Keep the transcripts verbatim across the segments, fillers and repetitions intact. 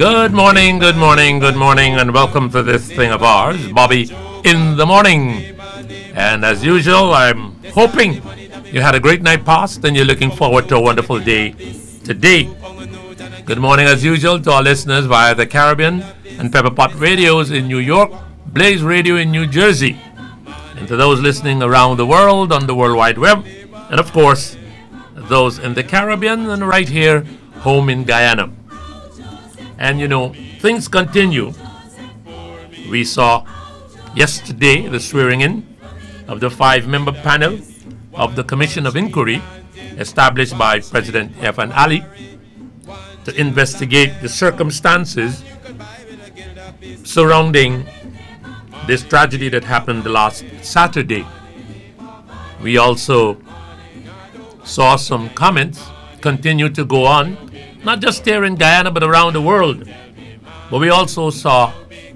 Good morning, good morning, good morning, and welcome to this thing of ours, Bobby in the morning. And as usual, I'm hoping you had a great night past and you're looking forward to a wonderful day today. Good morning as usual to our listeners via the Caribbean and Pepper Pot Radios in New York, Blaze Radio in New Jersey, and to those listening around the world on the World Wide Web, and of course, those in the Caribbean and right here home in Guyana. And you know, things continue. We saw yesterday the swearing in of the five-member panel of the Commission of Inquiry established by President Irfaan Ali to investigate the circumstances surrounding this tragedy that happened last Saturday. We also saw some comments continue to go on, not just here in Guyana but around the world. But we also saw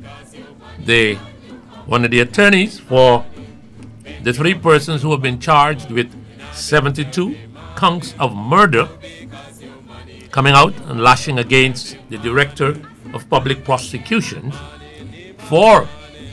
the one of the attorneys for the three persons who have been charged with seventy-two counts of murder coming out and lashing against the Director of Public Prosecutions for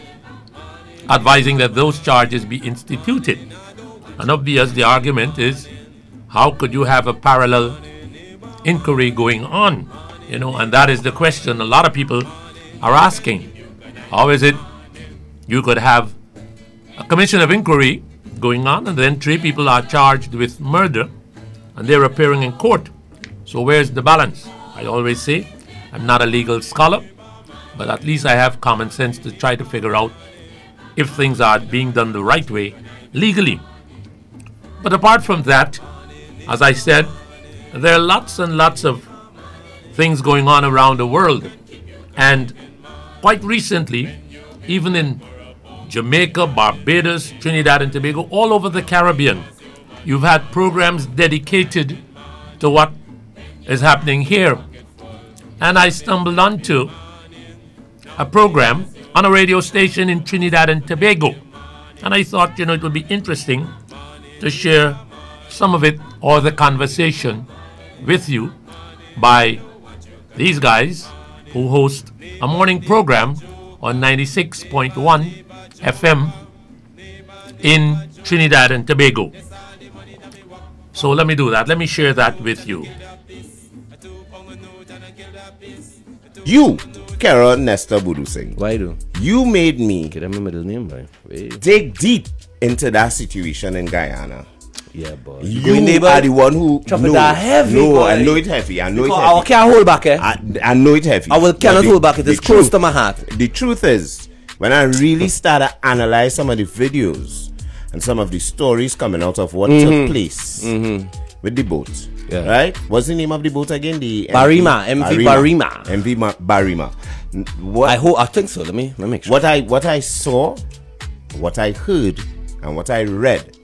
advising that those charges be instituted. And obvious the argument is, how could you have a parallel inquiry going on? You know, and that is the question a lot of people are asking. How is it you could have a commission of inquiry going on and then three people are charged with murder and they're appearing in court? So where's the balance? I always say I'm not a legal scholar, but at least I have common sense to try to figure out if things are being done the right way legally. But apart from that, as I said, there are lots and lots of things going on around the world. And quite recently, even in Jamaica, Barbados, Trinidad and Tobago, all over the Caribbean, you've had programs dedicated to what is happening here. And I stumbled onto a program on a radio station in Trinidad and Tobago. And I thought, you know, it would be interesting to share some of it or the conversation with you by these guys who host a morning program on ninety-six point one F M in Trinidad and Tobago. So let me do that. Let me share that with you. You, Carol Nesta Budu Singh. Why do? You made me Get my middle name, boy. Wait. dig deep into that situation in Guyana. Yeah, boy. You are the one who Chop it know. that heavy, no, boy. I know it heavy. I know Because it heavy. I can't hold back, eh? I, I know it heavy. I will But cannot the- hold back. It the is close truth- to my heart. The truth is, when I really started analyze some of the videos and some of the stories coming out of what Mm-hmm. took place Mm-hmm. with the boat, Yeah. right? What's the name of the boat again? The Barima, M V Barima. M V Ma- Barima. N- What I hope. I think so. Let me let me make sure. what I what I saw, what I heard, and what I read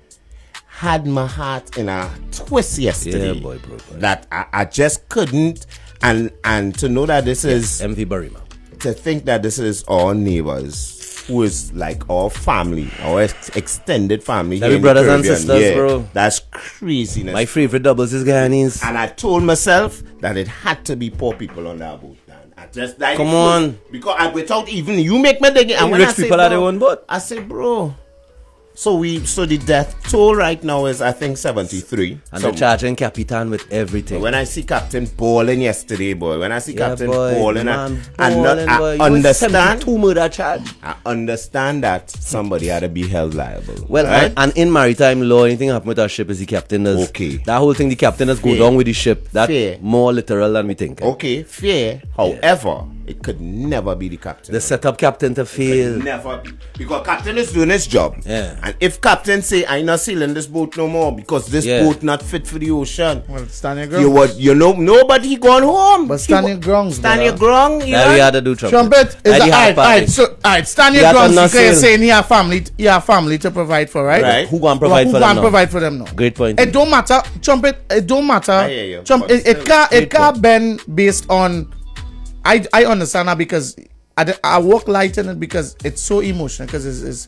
had my heart in a twist yesterday. Yeah, boy, bro, boy. That I, I just couldn't, and and to know that this is M V Barima. to think that this is our neighbors, who is like our family, our ex- extended family. That here we in the brothers and Caribbean. sisters, Yeah, bro. That's craziness. My favorite doubles is Guyanese. And I told myself that it had to be poor people on that boat. Man. I just like Come on. because I, without even you make me dig it. And when Rich I say, people bro, are the one boat. I say, bro. So we so the death toll right now is I think seventy-three. And so they're charging Capitan with everything. when I see Captain balling yesterday, boy, when I see Yeah, Captain boy, balling, I, man, I, not, balling, I boy. You understand. Two murder charge. I understand that somebody had to be held liable. Well, right? and, and in maritime law, anything happen with our ship is the captain does. Okay. That whole thing, the captain does go Fair. down with the ship. That's Fair. more literal than we think. okay, fair. However, it could never be the captain. The setup captain to Could fail. never be because captain is doing his job. Yeah. And if captain say I not sailing this boat no more because this Yeah. boat not fit for the ocean, Well, stand your ground. you what you know nobody gone home. But stand You your ground, Stand brother. your ground. You That we know? had to do trumpet. Trumpet is That a, the hard alright, part alright, is. so alright, stand You your have to ground. not Because you're sail. saying you have family, you have family to provide for, right? Right. Who gonna provide Who for gonna them now? provide for them now? Great point. It don't matter, trumpet. It don't matter. I hear you, Trump, but it, it still, can't. It great can't point. bend based on. I I understand that because I, d- I work light in it because it's so emotional because it's, it's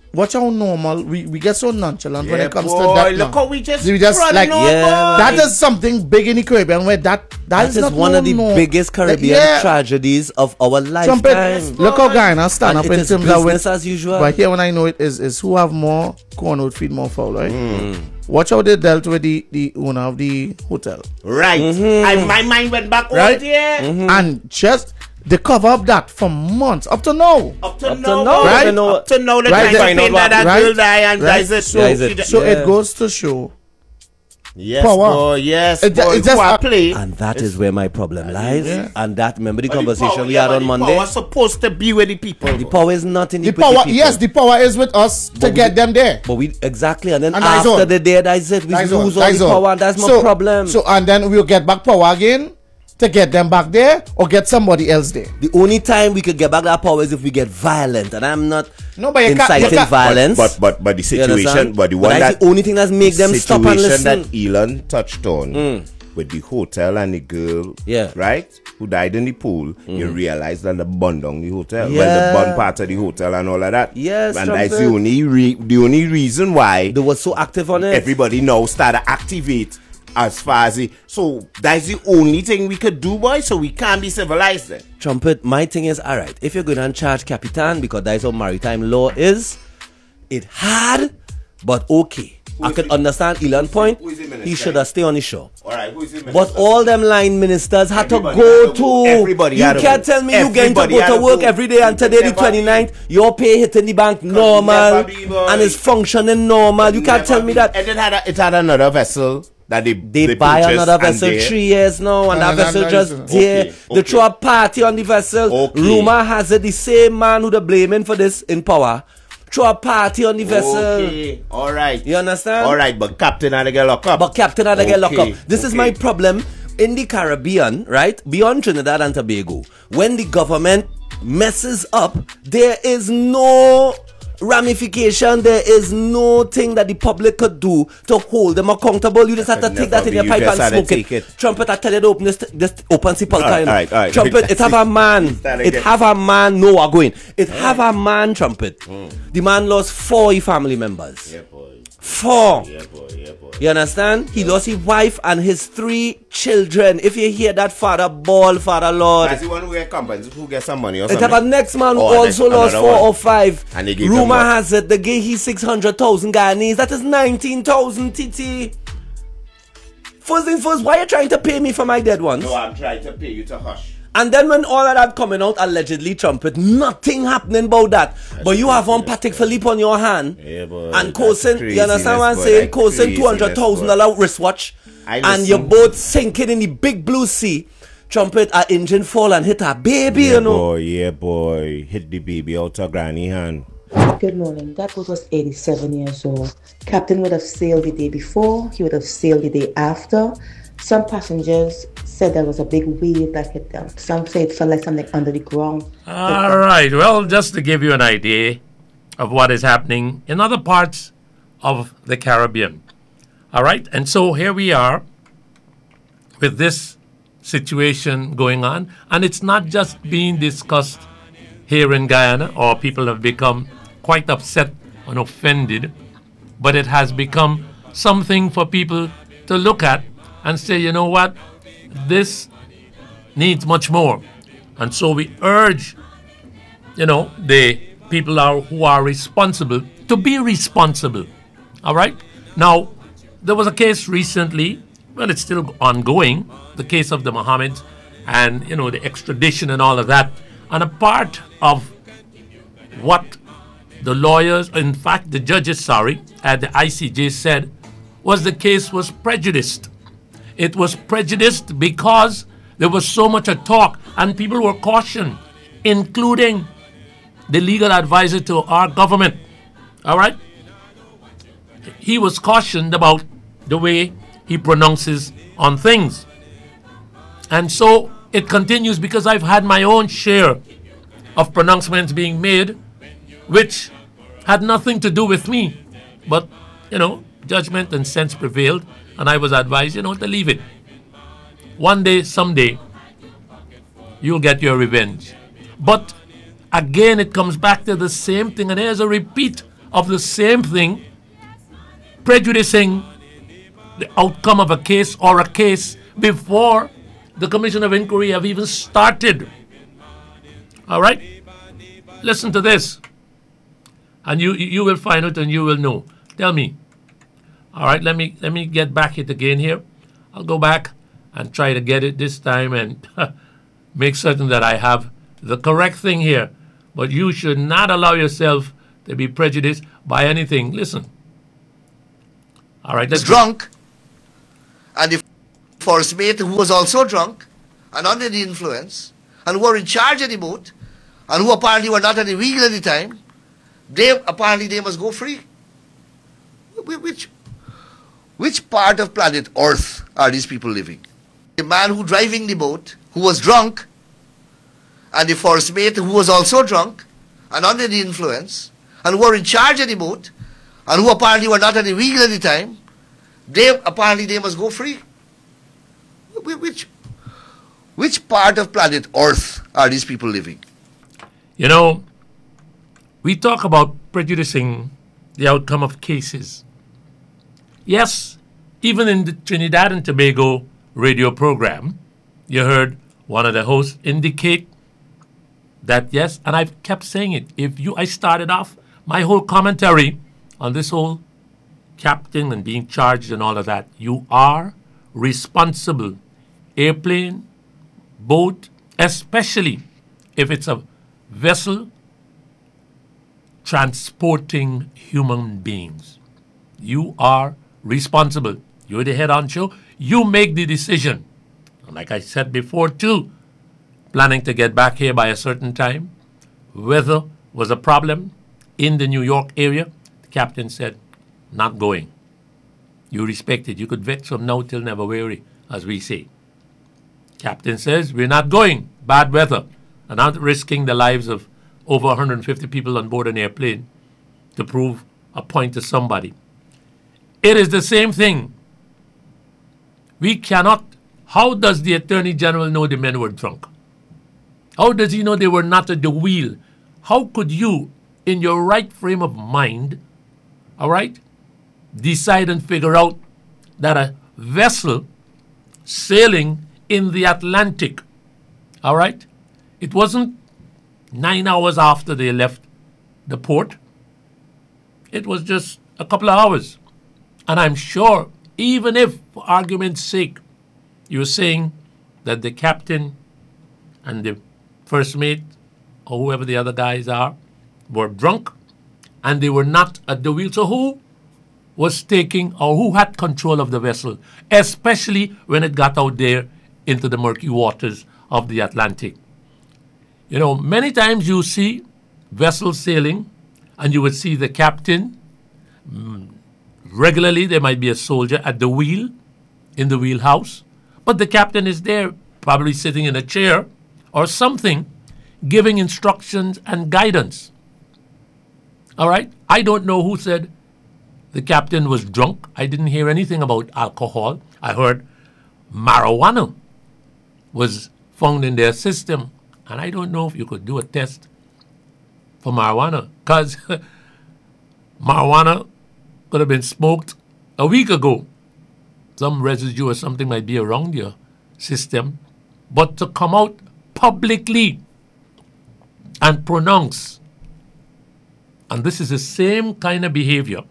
watch how normal we, we get so nonchalant when Yeah, it comes boy, to that. look now. how we just, We just run like- over. Yeah, That is something big in the Caribbean where that that That is, is not one of the no, no. biggest Caribbean yeah. tragedies of our Trumpet, lifetime. look how Guyana stand And up it in is terms of business with, as usual. But here when I know it is is who have more corn would feed more fowl, right? Hmm. Watch how they dealt with the, the owner of the hotel. Right. Mm-hmm. And my mind went back Right? over there. And just they cover up that for months up to now. Up to Up to now, now, Right? they know- Up to now, the Right, time they- to paint that that right, girl die and right. that's it. So, That's it. so Yeah. it goes to show Yes, Power. boy, yes, It- boy. it just- Who I play. And that is where my problem lies. Yeah. And that, remember the But conversation power, we yeah, had but on the Monday? power supposed to be with the people. The power is not in the, the power. people. Yes, the power is with us to But we- get them there. But we, exactly. And then And that's after all. the day, that's it. We That's lose all, all that's the all. power, and that's my So- problem. So and then we'll get back power again to get them back there or get somebody else there. the only time we could get back that power is if we get violent. And I'm not No, but you can't- you inciting can't- violence. But but but the You understand? situation, but the But one that's that the only thing that's make them stop and situation listen. that Elon touched on with the hotel and the girl, Yeah. right, who died in the pool. You realize that the bun down the hotel, well, Yeah. the bun part of the hotel and all of that. Yes, and that's the Trumpet. only re- the only reason why They were so active on it. everybody now start to activate as far as the, so that's the only thing we could do, boy. So we can't be civilized then. Trumpet, my thing is, all right, if you're going to charge Capitan, because that's how maritime law is, it hard, but okay. Who I is could the- understand Elon point. who is the minister? He should have stayed on the show. All right, who is the But minister? all them line ministers had Everybody to go had to to. go. Everybody you had to can't go. tell me you getting to Everybody go had to to work go. every day and You today could the never twenty-ninth, your pay hitting the bank normal never be, boy. and it's functioning normal. You can't tell me that. And it had a, it had another vessel that they They, buy purchased another and vessel they- three years now, and No, that no, vessel no, just no, there. okay, They okay. throw a party on the vessel. Okay. Rumor has it the same man who they blaming for this in power. Throw a party on the vessel. Okay, all right. You understand? All right, but Captain had to get locked up. But Captain had to get locked up. Okay, This is okay. my problem in the Caribbean, right? Beyond Trinidad and Tobago. When the government messes up, there is no ramification, there is no thing that the public could do to hold them accountable. You just have to could take that never in be. your You pipe just and had to smoke take it. it. Trumpet, I tell you to open this, this open sepulchre. All right, you know. all right, all right. Trumpet, it have a man. Start It again. have a man. No, are going. It have a man. Trumpet. The man lost four family members. Yeah, boy. Four. Yeah, boy. Yeah, boy. You understand? He lost his wife and his three children. If you hear that, Father Ball, Father Lord. That's the one who get companies, who get some money or It something. have a next man who Oh, also next- lost another four one. or five. And they gave them Rumor what? has it they gave he six hundred thousand Guyanese. That is nineteen thousand T T. First thing first, why are you trying to pay me for my dead ones? No, I'm trying to pay you to hush. And then when all of that coming out, allegedly Trumpet, nothing happening about that. But you have one Patek Philippe on your hand. Yeah, boy, And that's Cosin, you understand what I'm craziness, boy, saying? that's Cosin two hundred thousand dollars wristwatch. I And your listen. boat sinking in the big blue sea. Trumpet, a engine fall and hit a baby, Yeah, you know. boy. Yeah, boy. Hit the baby out of granny hand. Good morning. That boat was eighty-seven years old. Captain would have sailed the day before. He would have sailed the day after. Some passengers said there was a big wave that hit them. Some say it felt like something under the ground. All right. Well, just to give you an idea of what is happening in other parts of the Caribbean. All right. And so here we are with this situation going on. And it's not just being discussed here in Guyana, or people have become quite upset and offended, but it has become something for people to look at and say, you know what, this needs much more. And so we urge, you know, the people are, who are responsible to be responsible. All right? Now, there was a case recently, well, it's still ongoing, the case of the Mohammeds and, you know, the extradition and all of that. And a part of what the lawyers, in fact, the judges, sorry, at the I C J said was the case was prejudiced. It was prejudiced because there was so much a talk and people were cautioned, including the legal advisor to our government. All right? He was cautioned about the way he pronounces on things. And so it continues because I've had my own share of pronouncements being made which had nothing to do with me. But, you know, judgment and sense prevailed, and I was advised, you know, to leave it. One day, someday, you'll get your revenge. But again, it comes back to the same thing, and here's a repeat of the same thing, prejudicing the outcome of a case or a case before the Commission of Inquiry have even started. All right? Listen to this. And you you will find it and you will know. Tell me. All right, let me let me get back it again here. I'll go back and try to get it this time and make certain that I have the correct thing here. But you should not allow yourself to be prejudiced by anything. Listen. All right, let's was drunk, and the first mate who was also drunk and under the influence, and who were in charge of the boat, and who apparently were not at the wheel at the time, they apparently they must go free. Which, which part of planet Earth are these people living? The man who driving the boat, who was drunk, and the first mate who was also drunk and under the influence, and who were in charge of the boat, and who apparently were not at the wheel at the time, they apparently they must go free. Which, which part of planet Earth are these people living? You know, we talk about prejudicing the outcome of cases. Yes, even in the Trinidad and Tobago radio program, you heard one of the hosts indicate that yes, and I've kept saying it. If you, I started off my whole commentary on this whole captain and being charged and all of that. You are responsible. Airplane, boat, especially if it's a vessel transporting human beings. You are responsible. You're the head honcho. You make the decision. And like I said before too, planning to get back here by a certain time. Weather was a problem in the New York area. The captain said, not going. You respect it. You could vex from now till never weary, as we say. Captain says, we're not going. Bad weather. And not risking the lives of over one hundred fifty people on board an airplane to prove a point to somebody. It is the same thing. We cannot. How does the Attorney General know the men were drunk? How does he know they were not at the wheel? How could you, in your right frame of mind, all right, decide and figure out that a vessel sailing in the Atlantic, all right, it wasn't nine hours after they left the port. It was just a couple of hours. And I'm sure, even if, for argument's sake, you're saying that the captain and the first mate, or whoever the other guys are, were drunk, and they were not at the wheel. So who was taking, or who had control of the vessel, especially when it got out there into the murky waters of the Atlantic? You know, many times you see vessels sailing, and you would see the captain. Mm, regularly, there might be a soldier at the wheel, in the wheelhouse, but the captain is there, probably sitting in a chair or something, giving instructions and guidance. All right? I don't know who said the captain was drunk. I didn't hear anything about alcohol. I heard marijuana was found in their system. And I don't know if you could do a test for marijuana, because marijuana could have been smoked a week ago. Some residue or something might be around your system. But to come out publicly and pronounce, and this is the same kind of behavior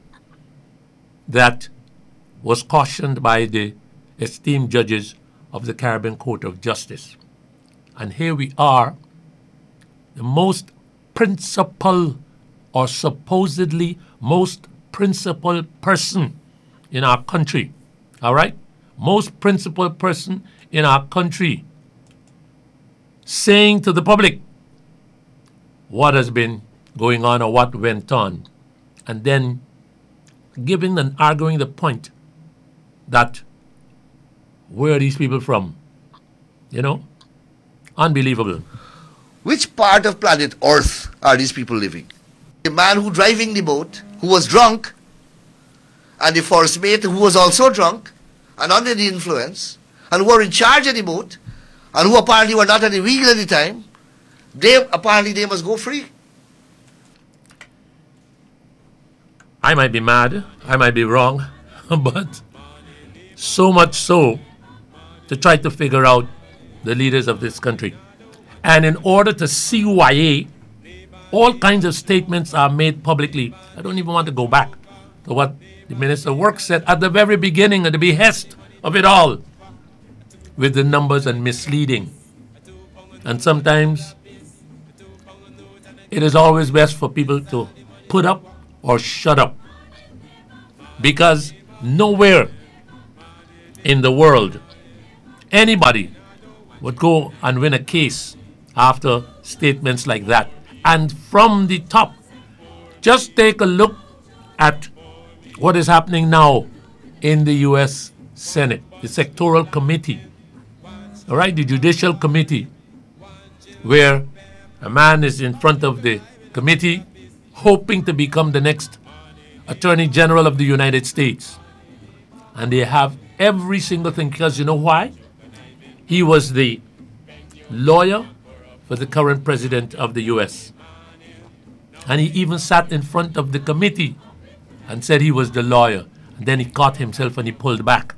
that was cautioned by the esteemed judges of the Caribbean Court of Justice. And here we are, the most principal, or supposedly most principal person in our country. All right? Most principal person in our country saying to the public what has been going on or what went on, and then giving and arguing the point that where are these people from? You know? Unbelievable. Which part of planet Earth are these people living? The man who driving the boat, who was drunk, and the first mate who was also drunk and under the influence, and who were in charge of the boat, and who apparently were not at the wheel at the time, they apparently they must go free. I might be mad, I might be wrong, but so much so to try to figure out the leaders of this country. And in order to C Y A, all kinds of statements are made publicly. I don't even want to go back to what the Minister of Work said at the very beginning, at the behest of it all, with the numbers and misleading. And sometimes it is always best for people to put up or shut up, because nowhere in the world anybody would go and win a case after statements like that. And from the top, just take a look at what is happening now in the U S Senate, the sectoral committee, all right, the judicial committee, where a man is in front of the committee hoping to become the next Attorney General of the United States. And they have every single thing, because you know why? He was the lawyer for the current president of the U S. And he even sat in front of the committee and said he was the lawyer. And then he caught himself and he pulled back.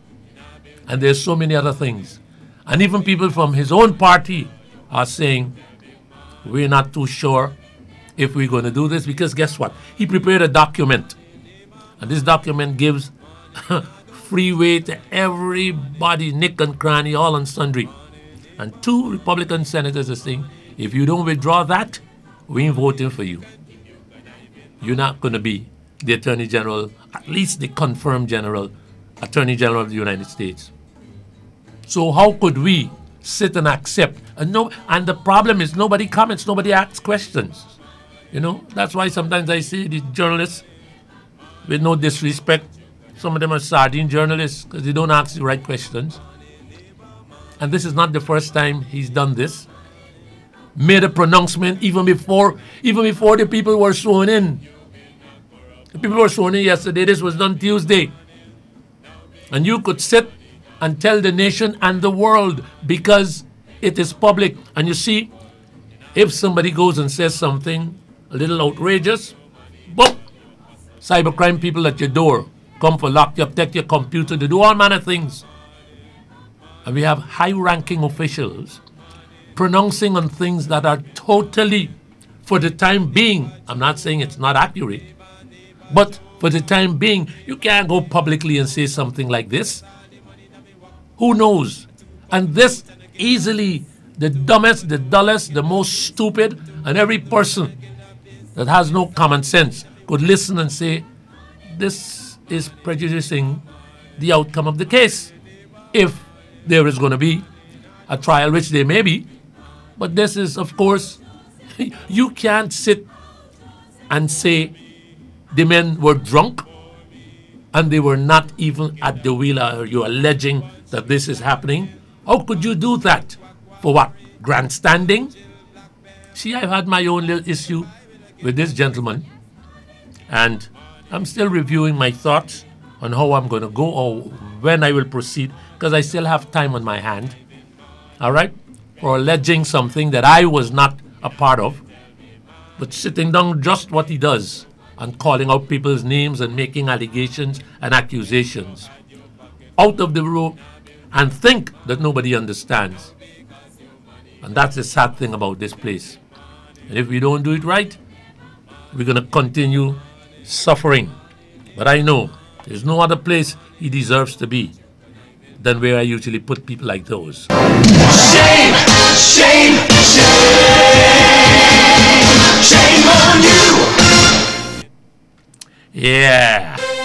And there's so many other things. And even people from his own party are saying, we're not too sure if we're going to do this, because guess what? He prepared a document. And this document gives free way to everybody, nick and cranny, all and sundry. And two Republican senators are saying, if you don't withdraw that, we ain't voting for you. You're not going to be the Attorney General, at least the confirmed General, Attorney General of the United States. So how could we sit and accept? And no, and the problem is nobody comments, nobody asks questions. You know, that's why sometimes I see the journalists, with no disrespect, some of them are sardine journalists because they don't ask the right questions. And this is not the first time he's done this. Made a pronouncement even before, even before the people were sworn in. The people were sworn in yesterday. This was done Tuesday. And you could sit and tell the nation and the world, because it is public. And you see, if somebody goes and says something a little outrageous, boom, cybercrime people at your door come for lock you up, take your computer, to do all manner of things. And we have high-ranking officials pronouncing on things that are totally, for the time being, I'm not saying it's not accurate, but for the time being, you can't go publicly and say something like this. Who knows? And this easily, the dumbest, the dullest, the most stupid, and every person that has no common sense could listen and say, this is prejudicing the outcome of the case, if there is going to be a trial, which there may be. But this is, of course, you can't sit and say the men were drunk and they were not even at the wheel, or you're alleging that this is happening. How could you do that? For what? Grandstanding? See, I've had my own little issue with this gentleman, and I'm still reviewing my thoughts on how I'm going to go or when I will proceed, because I still have time on my hand, all right, for alleging something that I was not a part of, but sitting down just what he does and calling out people's names and making allegations and accusations out of the room, and think that nobody understands. And that's the sad thing about this place. And if we don't do it right, we're going to continue suffering. But I know there's no other place he deserves to be than where I usually put people like those. Shame, shame, shame, shame on you. Yeah.